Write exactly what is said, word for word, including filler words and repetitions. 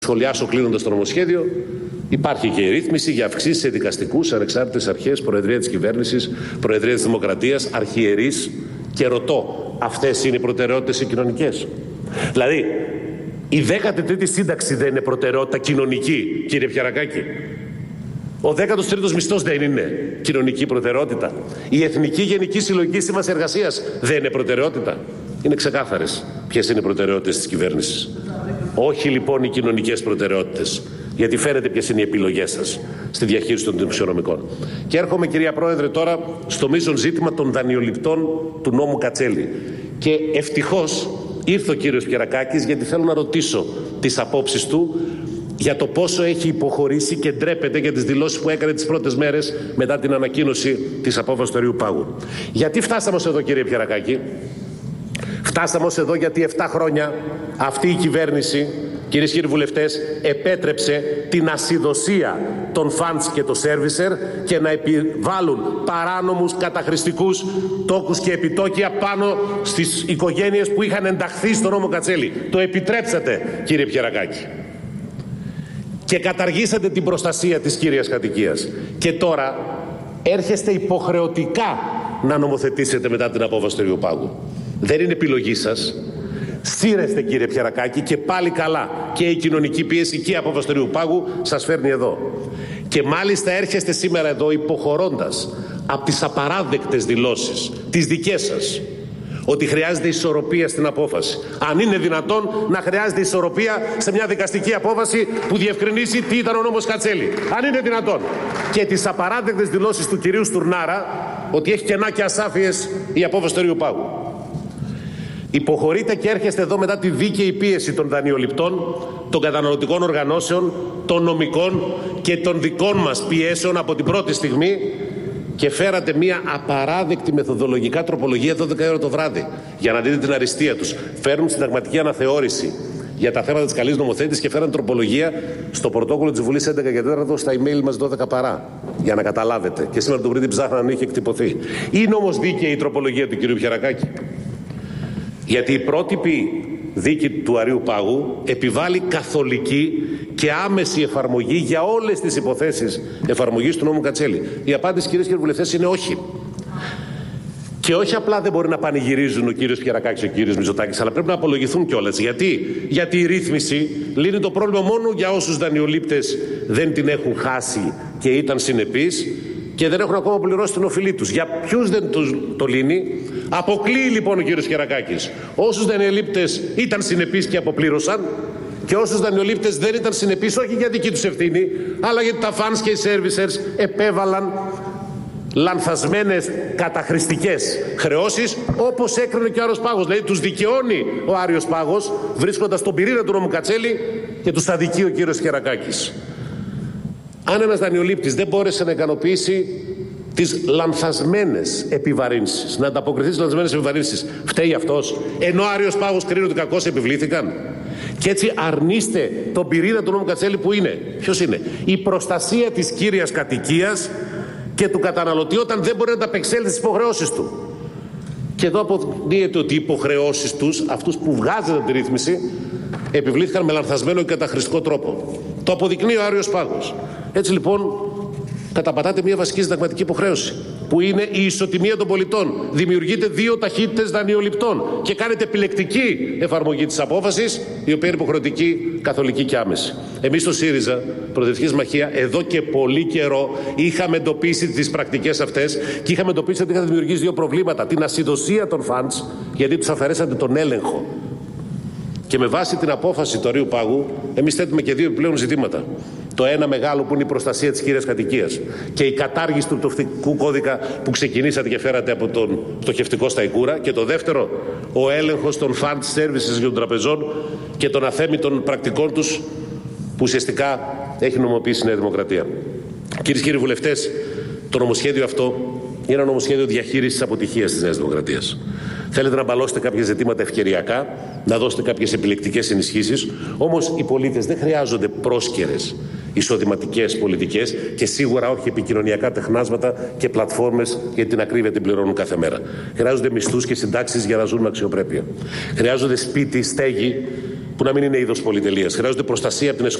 σχολιάσω κλείνοντας το νομοσχέδιο. Υπάρχει και η ρύθμιση για αυξήσεις σε δικαστικούς, ανεξάρτητες αρχές, Προεδρία της Κυβέρνησης, Προεδρία της Δημοκρατίας, αρχιερείς και ρωτώ, αυτές είναι οι προτεραιότητες οι κοινωνικές? Δηλαδή, η δέκατη τρίτη σύνταξη δεν είναι προτεραιότητα κοινωνική, κύριε Πιερακάκη? Ο δέκατος τρίτος μισθός δεν είναι κοινωνική προτεραιότητα? Η Εθνική Γενική Συλλογική Σύμβαση Εργασίας δεν είναι προτεραιότητα? Είναι ξεκάθαρες ποιες είναι οι προτεραιότητες της κυβέρνησης. Όχι λοιπόν οι κοινωνικές προτεραιότητες, γιατί φαίνεται ποιες είναι οι επιλογές σας στη διαχείριση των δημοσιονομικών. Και έρχομαι, κυρία Πρόεδρε, τώρα στο μείζον ζήτημα των δανειοληπτών του νόμου Κατσέλη. Και ευτυχώς ήρθε ο κύριος Πιερακάκης, γιατί θέλω να ρωτήσω τις απόψεις του για το πόσο έχει υποχωρήσει και ντρέπεται για τις δηλώσεις που έκανε τις πρώτες μέρες μετά την ανακοίνωση της απόφασης του Αριού Πάγου. Γιατί φτάσαμε ως εδώ, κύριε Πιερακάκη? Φτάσαμε ως εδώ γιατί επτά χρόνια αυτή η κυβέρνηση, κυρίες και κύριοι βουλευτές, επέτρεψε την ασυδοσία των funds και των servicer και να επιβάλλουν παράνομους καταχρηστικούς τόκους και επιτόκια πάνω στις οικογένειες που είχαν ενταχθεί στο νόμο Κατσέλη. Το επιτρέψατε, κύριε Πιερακάκη. Και καταργήσατε την προστασία της κύριας κατοικίας. Και τώρα έρχεστε υποχρεωτικά να νομοθετήσετε μετά την απόφαση του Αριού Πάγου. Δεν είναι επιλογή σας. Σύρεστε, κύριε Πιερακάκη, και πάλι καλά. Και η κοινωνική πίεση και η απόφαση του Αριού Πάγου σας φέρνει εδώ. Και μάλιστα έρχεστε σήμερα εδώ υποχωρώντας από τις απαράδεκτες δηλώσεις, τις δικές σας, ότι χρειάζεται ισορροπία στην απόφαση. Αν είναι δυνατόν να χρειάζεται ισορροπία σε μια δικαστική απόφαση που διευκρινίσει τι ήταν ο νόμος Κατσέλη. Αν είναι δυνατόν. Και τις απαράδεκτες δηλώσεις του κυρίου Στουρνάρα ότι έχει κενά και ασάφειες η απόφαση του Αριού Πάγου. Υποχωρείτε και έρχεστε εδώ μετά τη δίκαιη πίεση των δανειοληπτών, των καταναλωτικών οργανώσεων, των νομικών και των δικών μας πιέσεων από την πρώτη στιγμή και φέρατε μια απαράδεκτη μεθοδολογικά τροπολογία δώδεκα ώρα το βράδυ για να δείτε την αριστεία τους. Φέρνουν συνταγματική αναθεώρηση για τα θέματα της καλής νομοθέτησης και φέραν τροπολογία στο πρωτόκολλο της Βουλής έντεκα και τέταρτο στα email μας δώδεκα παρά. Για να καταλάβετε. Και σήμερα το πρωί την ψάχναν αν είχε εκτυπωθεί. Είναι όμως δίκαιη η τροπολογία του κ. Πιερακάκη? Γιατί η πρότυπη δίκη του Αριού Πάγου επιβάλλει καθολική και άμεση εφαρμογή για όλες τις υποθέσεις εφαρμογής του νόμου Κατσέλη. Η απάντηση, κυρίες και βουλευτές, είναι όχι. Και όχι απλά δεν μπορεί να πανηγυρίζουν ο κύριος Πιερακάκης και ο κύριος Μητσοτάκης, αλλά πρέπει να απολογηθούν κιόλας. Γιατί? Γιατί η ρύθμιση λύνει το πρόβλημα μόνο για όσους δανειολήπτες δεν την έχουν χάσει και ήταν συνεπείς και δεν έχουν ακόμα πληρώσει την οφειλή τους. Για ποιους δεν τους το λύνει? Αποκλείει λοιπόν ο κύριος Πιερακάκης όσους δανειολήπτες ήταν συνεπείς και αποπλήρωσαν και όσους δανειολήπτες δεν ήταν συνεπείς, όχι για δική τους ευθύνη, αλλά γιατί τα funds και οι servicers επέβαλαν λανθασμένες καταχρηστικές χρεώσεις, όπως έκρινε και ο Άριος Πάγος. Δηλαδή τους δικαιώνει ο Άριος Πάγος βρίσκοντας τον πυρήνα του νόμου Κατσέλη και τους αδικεί ο κύριος Πιερακάκης. Αν ένας δανειολήπτης δεν μπόρεσε να ικανοποιήσει τις λανθασμένες επιβαρύνσεις, να ανταποκριθεί στις λανθασμένες επιβαρύνσεις, φταίει αυτός? Ενώ ο Άριος Πάγος κρίνει ότι κακώς επιβλήθηκαν. Και έτσι αρνείστε τον πυρήνα του νόμου Κατσέλη που είναι. Ποιος είναι? Η προστασία της κύριας κατοικίας και του καταναλωτή όταν δεν μπορεί να ανταπεξέλθει στις υποχρεώσεις του. Και εδώ αποδείχεται ότι οι υποχρεώσεις τους, αυτούς που βγάζουν τη ρύθμιση, επιβλήθηκαν με λανθασμένο και καταχρηστικό τρόπο. Το αποδεικνύει ο Άριος Πάγος. Έτσι λοιπόν καταπατάτε μια βασική συνταγματική υποχρέωση, που είναι η ισοτιμία των πολιτών. Δημιουργείτε δύο ταχύτητες δανειοληπτών και κάνετε επιλεκτική εφαρμογή της απόφασης, η οποία είναι υποχρεωτική, καθολική και άμεση. Εμείς στο ΣΥΡΙΖΑ, Προοδευτική Συμμαχία, εδώ και πολύ καιρό είχαμε εντοπίσει τις πρακτικές αυτές και είχαμε εντοπίσει ότι είχαν δημιουργήσει δύο προβλήματα. Την ασυδοσία των funds, γιατί τους αφαιρέσατε τον έλεγχο. Και με βάση την απόφαση του Αριού Πάγου, εμείς θέτουμε και δύο επιπλέον ζητήματα. Το ένα μεγάλο που είναι η προστασία της κύριας κατοικίας και η κατάργηση του πτωχευτικού κώδικα που ξεκινήσατε και φέρατε από τον πτωχευτικό στα Ικούρα. Και το δεύτερο, ο έλεγχος των fund services και των τραπεζών και των αθέμητων πρακτικών τους που ουσιαστικά έχει νομοποιήσει η Νέα Δημοκρατία. Κυρίες και κύριοι βουλευτές, το νομοσχέδιο αυτό είναι ένα νομοσχέδιο διαχείρισης αποτυχίας της Νέας Δημοκρατίας. Θέλετε να μπαλώσετε κάποια ζητήματα ευκαιριακά, να δώσετε κάποιες επιλεκτικές ενισχύσεις, όμως οι πολίτες δεν χρειάζονται πρόσκαιρες εισοδηματικές πολιτικές και σίγουρα όχι επικοινωνιακά τεχνάσματα και πλατφόρμες για την ακρίβεια την πληρώνουν κάθε μέρα. Χρειάζονται μισθούς και συντάξεις για να ζουν με αξιοπρέπεια. Χρειάζονται σπίτι, στέγη που να μην είναι είδος πολυτελείας. Χρειάζονται προστασία από την